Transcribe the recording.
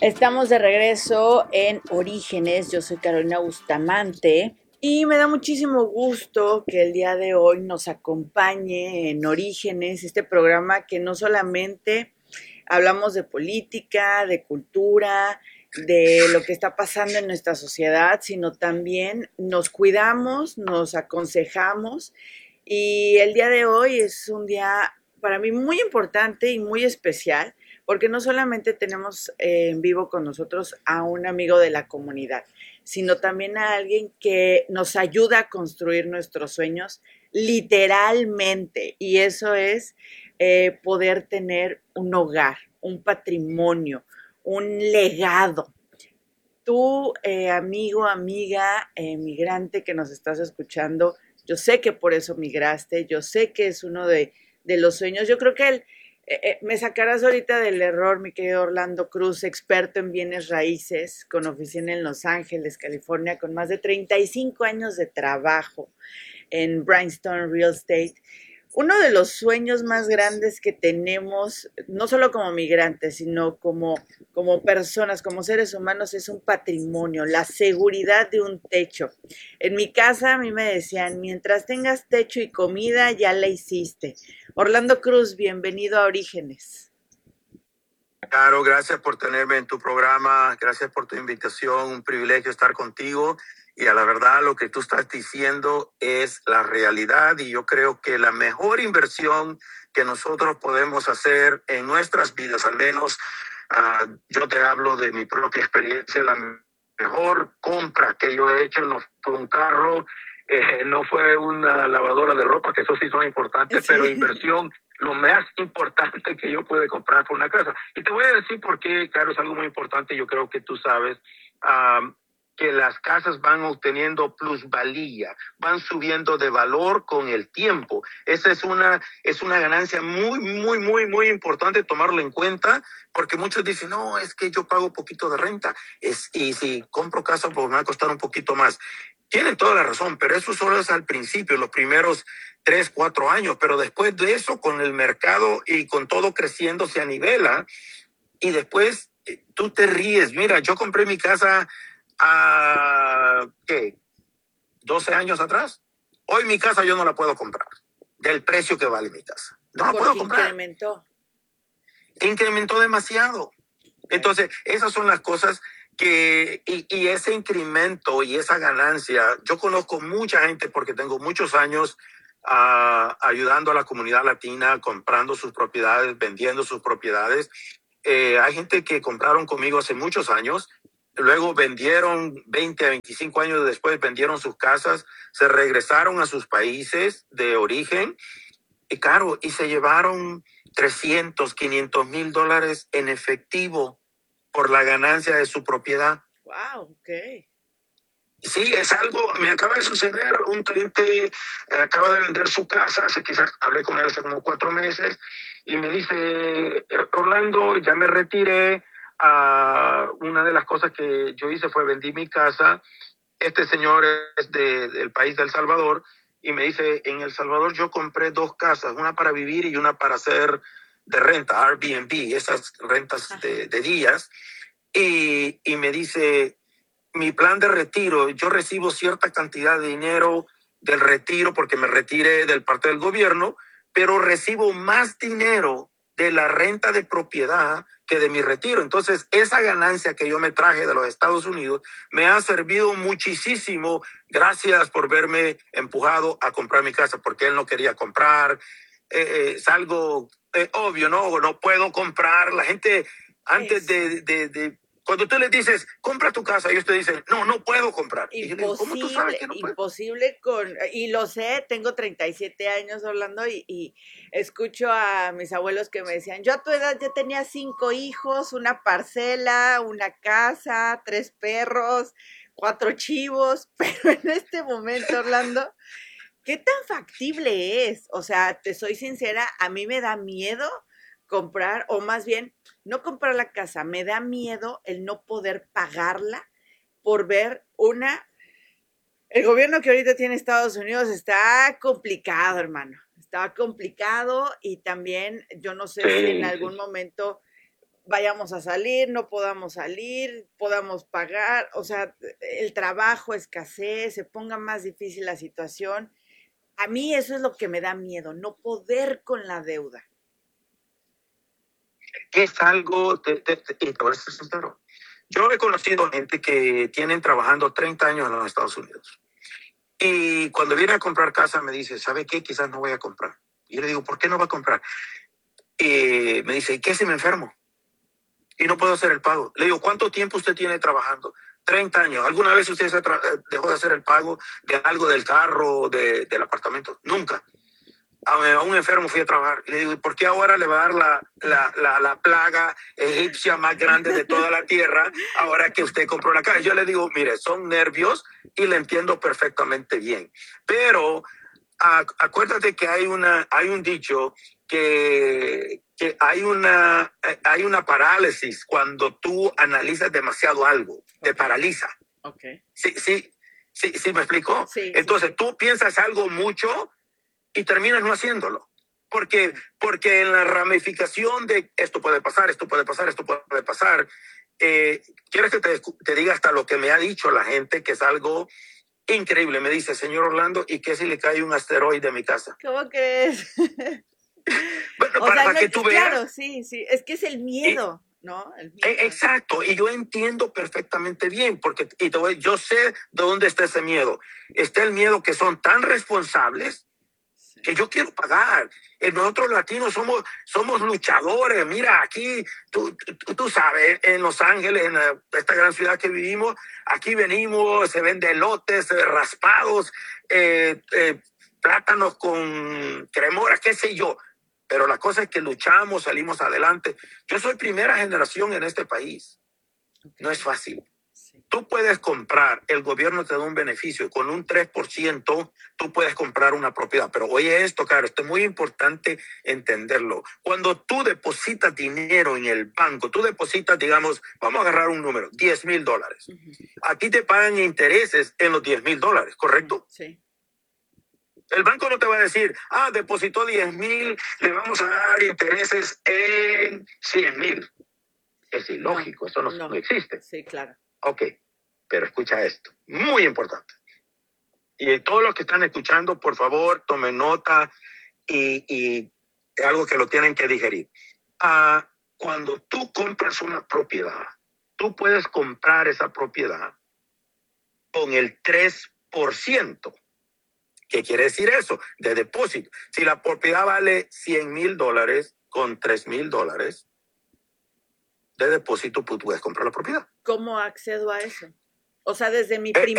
Estamos de regreso en Orígenes. Yo soy Carolina Bustamante y me da muchísimo gusto que el día de hoy nos acompañe en Orígenes, este programa que no solamente hablamos de política, de cultura, de lo que está pasando en nuestra sociedad, sino también nos cuidamos, nos aconsejamos y el día de hoy es un día para mí muy importante y muy especial porque no solamente tenemos en vivo con nosotros a un amigo de la comunidad, sino también a alguien que nos ayuda a construir nuestros sueños literalmente. Y eso es poder tener un hogar, un patrimonio, un legado. Tú, amigo, amiga, migrante que nos estás escuchando, yo sé que por eso migraste, yo sé que es uno de los sueños. Yo creo que me sacarás ahorita del error, mi querido Orlando Cruz, experto en bienes raíces, con oficina en Los Ángeles, California, con más de 35 años de trabajo en Brainstorm Real Estate. Uno de los sueños más grandes que tenemos, no solo como migrantes, sino como personas, como seres humanos, es un patrimonio, la seguridad de un techo. En mi casa a mí me decían, mientras tengas techo y comida, ya la hiciste. Orlando Cruz, bienvenido a Orígenes. Caro, gracias por tenerme en tu programa, gracias por tu invitación, un privilegio estar contigo y a la verdad lo que tú estás diciendo es la realidad y yo creo que la mejor inversión que nosotros podemos hacer en nuestras vidas, al menos yo te hablo de mi propia experiencia, la mejor compra que yo he hecho no fue un carro, no fue una lavadora de ropa, que eso sí son importantes, sí. Pero inversión lo más importante que yo pude comprar fue una casa. Y te voy a decir por qué, claro, es algo muy importante, yo creo que tú sabes, que las casas van obteniendo plusvalía, van subiendo de valor con el tiempo. Esa es una ganancia muy importante tomarlo en cuenta, porque muchos dicen, no, es que yo pago poquito de renta, y si compro casa, pues me va a costar un poquito más. Tienen toda la razón, pero eso solo es al principio, los primeros 3, 4 años, pero después de eso, con el mercado y con todo creciendo, se anivela y después tú te ríes. Mira, yo compré mi casa ¿qué? 12 años atrás. Hoy mi casa yo no la puedo comprar del precio que vale mi casa. No la puedo comprar. Incrementó demasiado. Entonces, esas son las cosas y ese incremento y esa ganancia, yo conozco mucha gente porque tengo muchos años ayudando a la comunidad latina, comprando sus propiedades, vendiendo sus propiedades. Hay gente que compraron conmigo hace muchos años, luego vendieron 20 a 25 años después, vendieron sus casas, se regresaron a sus países de origen y se llevaron 300, $500,000 en efectivo por la ganancia de su propiedad. Wow, ok. Sí, es algo, me acaba de suceder, un cliente acaba de vender su casa, quizás hablé con él hace como 4 meses, y me dice, Orlando, ya me retiré, una de las cosas que yo hice fue vendí mi casa, este señor es del país de El Salvador, y me dice, en El Salvador yo compré 2 casas, una para vivir y una para hacer de renta, Airbnb, esas rentas de días, y me dice, mi plan de retiro, yo recibo cierta cantidad de dinero del retiro porque me retiré del parte del gobierno, pero recibo más dinero de la renta de propiedad que de mi retiro. Entonces, esa ganancia que yo me traje de los Estados Unidos me ha servido muchísimo. Gracias por verme empujado a comprar mi casa, porque él no quería comprar. Es algo obvio, ¿no? No puedo comprar. La gente, antes de cuando tú les dices, compra tu casa, ellos te dicen, no, no puedo comprar. Imposible, y yo le digo, ¿cómo tú sabes que no puedes? Imposible y lo sé, tengo 37 años hablando y escucho a mis abuelos que me decían, yo a tu edad ya tenía 5 hijos, una parcela, una casa, 3 perros, 4 chivos, pero en este momento, Orlando, ¿qué tan factible es? O sea, te soy sincera, a mí me da miedo comprar, o más bien, no comprar la casa, me da miedo el no poder pagarla por ver el gobierno que ahorita tiene Estados Unidos está complicado, hermano. Está complicado y también yo no sé si en algún momento vayamos a salir, no podamos salir, podamos pagar, o sea, el trabajo, escasez, se ponga más difícil la situación. A mí eso es lo que me da miedo, no poder con la deuda. Es algo, y te voy a ser sincero. Yo he conocido gente que tienen trabajando 30 años en los Estados Unidos. Y cuando viene a comprar casa me dice, ¿sabe qué? Quizás no voy a comprar. Y yo le digo, ¿por qué no va a comprar? Y me dice, ¿y qué si me enfermo? Y no puedo hacer el pago. Le digo, ¿cuánto tiempo usted tiene trabajando? 30 años. ¿Alguna vez usted dejó de hacer el pago de algo del carro, del apartamento? Nunca. A un enfermo fui a trabajar. Y le digo, ¿y por qué ahora le va a dar la plaga egipcia más grande de toda la tierra ahora que usted compró la casa? Yo le digo, mire, son nervios y le entiendo perfectamente bien. Pero acuérdate que hay un dicho que hay una parálisis cuando tú analizas demasiado algo, te paraliza. Okay. Sí, ¿me explicó? Sí, Entonces sí. tú piensas algo mucho y terminas no haciéndolo. Porque en la ramificación de esto puede pasar, esto puede pasar, esto puede pasar, quieres que te diga hasta lo que me ha dicho la gente, que es algo increíble. Me dice, señor Orlando, ¿y qué si le cae un asteroide a mi casa? ¿Cómo crees? Bueno, O sea, no para que es, tú claro, veas. sí, sí, es que es el Y, miedo, ¿no? El miedo. exacto, y yo entiendo perfectamente bien, porque yo sé de dónde está ese miedo. Está el miedo que son tan responsables Sí. que yo quiero pagar. Nosotros latinos somos luchadores. Mira, aquí, tú sabes, en Los Ángeles, en esta gran ciudad que vivimos, aquí venimos, se venden elotes raspados, plátanos con cremora, qué sé yo. Pero la cosa es que luchamos, salimos adelante. Yo soy primera generación en este país. Okay. No es fácil. Sí. Tú puedes comprar, el gobierno te da un beneficio, con un 3% tú puedes comprar una propiedad. Pero oye esto, claro, esto es muy importante entenderlo. Cuando tú depositas dinero en el banco, tú depositas, digamos, vamos a agarrar un número, $10,000. A ti te pagan intereses en los $10,000, ¿correcto? Sí. El banco no te va a decir, depositó 10,000, le vamos a dar intereses en 100,000. Es ilógico, eso no existe. Sí, claro. Ok, pero escucha esto, muy importante. Y todos los que están escuchando, por favor, tomen nota y es algo que lo tienen que digerir. Cuando tú compras una propiedad, tú puedes comprar esa propiedad con el 3%. ¿Qué quiere decir eso? De depósito. Si la propiedad vale $100,000, con $3,000 de depósito, tú puedes comprar la propiedad. ¿Cómo accedo a eso? O sea, desde mi primer